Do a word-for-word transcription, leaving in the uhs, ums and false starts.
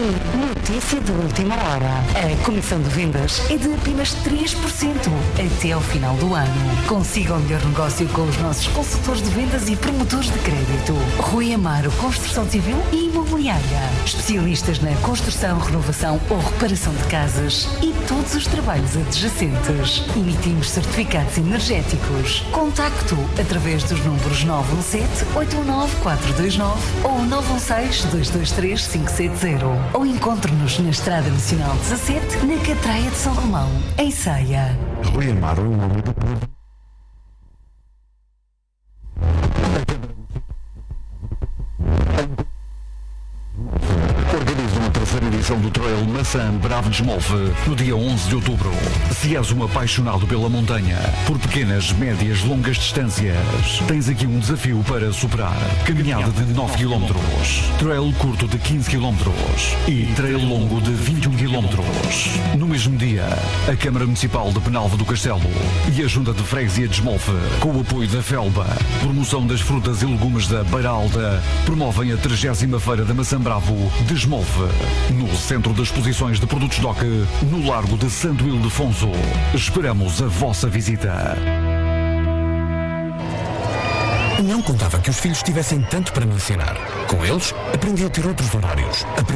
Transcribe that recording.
Notícia de última hora. A comissão de vendas é de apenas três por cento até ao final do ano. Consiga o melhor negócio com os nossos consultores de vendas e promotores de crédito. Rui Amaro Construção Civil e Imobiliária. Especialistas na construção, renovação ou reparação de casas e todos os trabalhos adjacentes. Emitimos certificados energéticos. Contacto através dos números nove um sete, oito um nove, quatro dois nove ou nove um seis, dois dois três, cinco sete zero. Ou encontre-nos na Estrada Nacional dezassete, na Catraia de São Romão, em Ceia. Rui Amaro é o nome do povo. Organiza uma terceira edição do Trail Maçã Bravo de Esmolve no dia onze de outubro. Se és um apaixonado pela montanha, por pequenas, médias, longas distâncias, tens aqui um desafio para superar. Caminhada de nove quilómetros, trail curto de quinze quilómetros e trail longo de vinte e um quilómetros. No mesmo dia, a Câmara Municipal de Penalva do Castelo e a Junta de Freguesia de Esmolve, com o apoio da Felba, promoção das frutas e legumes da Beira Alta, promovem a trigésima Feira da Maçã Bravo de Esmolve, no Centro de Exposições de Produtos D O C, no Largo de Santo Ildefonso. Esperamos a vossa visita. Não contava que os filhos tivessem tanto para me ensinar. Com eles, aprendi a ter outros horários. Aprendi